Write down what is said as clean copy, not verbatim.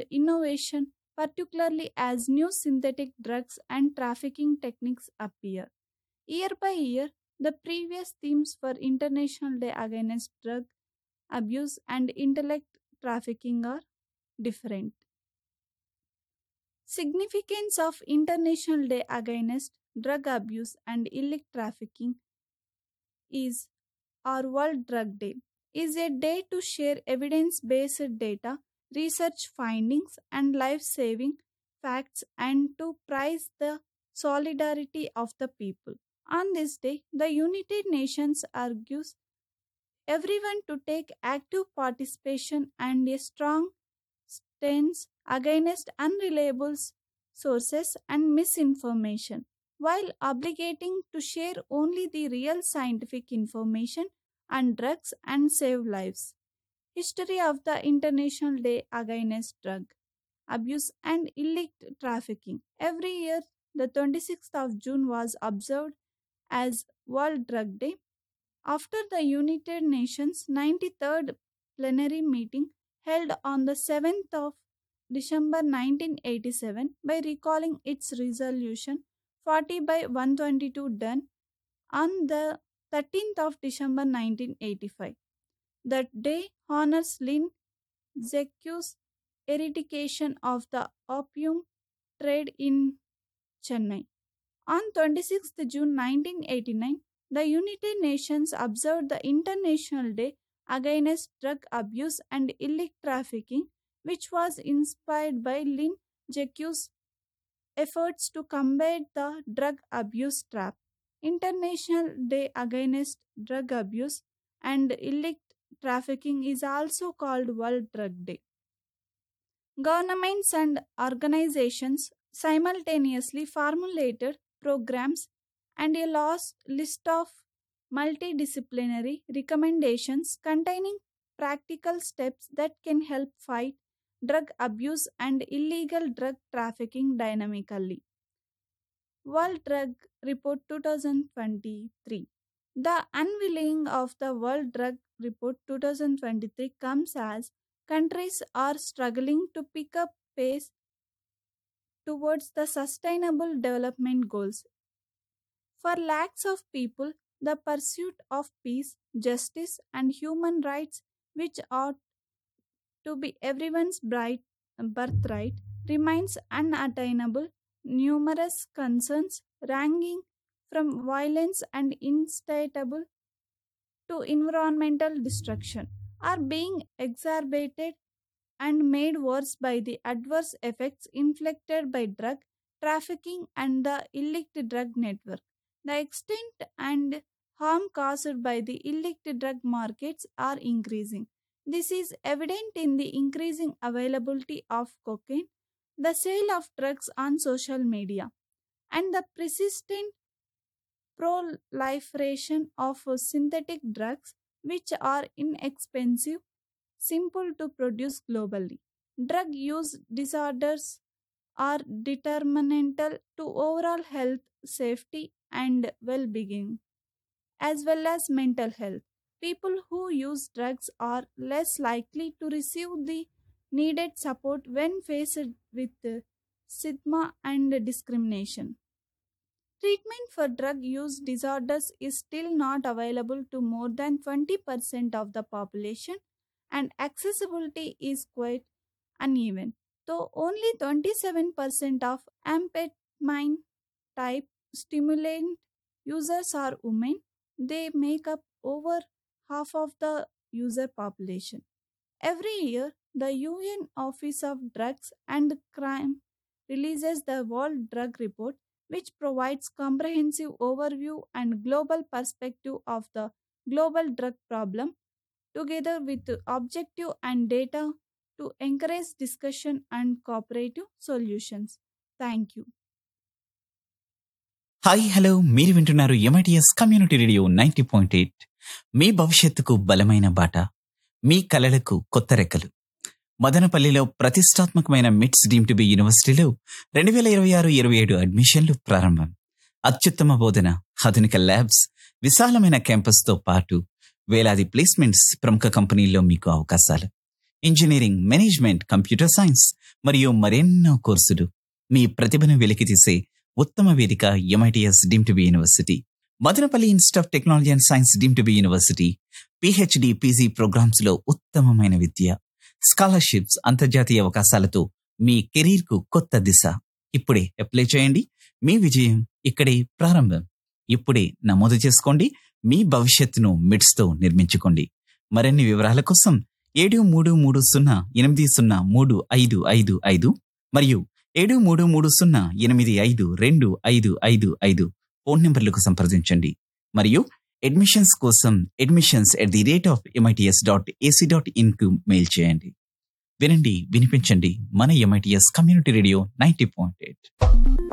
and innovation, particularly as new synthetic drugs and trafficking techniques appear. Year by year, the previous themes for International Day Against Drug Abuse and Intellect Trafficking are different. Significance of International Day Against Drug Abuse and Illicit Trafficking is our World Drug Day is a day to share evidence-based data, research findings and life-saving facts and to prize the solidarity of the people. On this day, the United Nations argues everyone to take active participation and a strong stance against unreliable sources and misinformation, while obligating to share only the real scientific information on drugs and save lives. History of the International Day Against Drug Abuse and Illicit Trafficking. Every year, the 26th of June was observed as World Drug Day after the United Nations 93rd plenary meeting held on the 7th of December 1987 by recalling its resolution 40 by 122 done on the 13th of December 1985. That day honors Lin Zexu's eradication of the opium trade in Chennai. On 26th June 1989, the United Nations observed the International Day Against Drug Abuse and Illicit Trafficking, which was inspired by Lin Zexu's efforts to combat the drug abuse trap. International Day Against Drug Abuse and Illicit Trafficking is also called World Drug Day. Governments and organizations simultaneously formulated programs and a list of multidisciplinary recommendations containing practical steps that can help fight drug abuse and illegal drug trafficking dynamically. World Drug Report 2023. The unveiling of the World Drug Report 2023 comes as countries are struggling to pick up pace towards the Sustainable Development Goals. For lakhs of people, the pursuit of peace, justice, and human rights, which ought to be everyone's birthright, remains unattainable. Numerous concerns, ranging from violence and insatiable to environmental destruction, are being exacerbated and made worse by the adverse effects inflicted by drug trafficking and the illicit drug network. The extent and harm caused by the illicit drug markets are increasing. This is evident in the increasing availability of cocaine, the sale of drugs on social media, and the persistent proliferation of synthetic drugs which are inexpensive, simple to produce globally. Drug use disorders are detrimental to overall health, safety, and well being, as well as mental health. People who use drugs are less likely to receive the needed support when faced with stigma and discrimination. Treatment for drug use disorders is still not available to more than 20% of the population, and accessibility is quite uneven. Though only 27% of amphetamine type stimulant users are women, they make up over half of the user population. Every year, the UN Office of Drugs and Crime releases the World Drug Report, which provides comprehensive overview and global perspective of the global drug problem, together with objective and data to encourage discussion and cooperative solutions. Thank you. Hi hello మీరు వింటున్నారు MITS community radio 90.8. మీ భవిష్యత్తుకు బలమైన బాట, మీ కలలకు కొత్త రెక్కలు. మదనపల్లిలో ప్రతిష్టాత్మకమైన మిట్స్ డీమ్ టు బి యూనివర్సిటీలో 2026-27 అడ్మిషన్లు ప్రారంభం. అత్యుత్తమ బోధన, ఆధునిక ల్యాబ్స్, విశాలమైన క్యాంపస్తో పాటు వేలాది ప్లేస్మెంట్స్, ప్రముఖ కంపెనీల్లో మీకు అవకాశాలు. ఇంజనీరింగ్, మేనేజ్మెంట్, కంప్యూటర్ సైన్స్ మరియు మరెన్నో కోర్సులు. మీ ప్రతిభను వెలికితీసే ఉత్తమ వేదిక MITS deemed to be university. Madanapalle institute of technology and science deemed to be university. PhD, PG programmes లో ఉత్తమమైన విద్య, స్కాలర్షిప్స్, అంతర్జాతీయ అవకాశాలతో మీ కెరీర్ కు కొత్త దిశ. ఇప్పుడే అప్లై చేయండి. మీ విజయం ఇక్కడే ప్రారంభం. ఇప్పుడే నమోదు చేసుకోండి. మీ భవిష్యత్తును మిడ్స్ తో నిర్మించుకోండి. మరిన్ని వివరాల కోసం 7330803555 మరియు 7330852255 ఫోన్ నంబర్లకు సంప్రదించండి. మరియు అడ్మిషన్స్ కోసం admissions@MITS.ac.in కు మెయిల్ చేయండి. వినండి, వినిపించండి. మన MITS కమ్యూనిటీ రేడియో 90.8.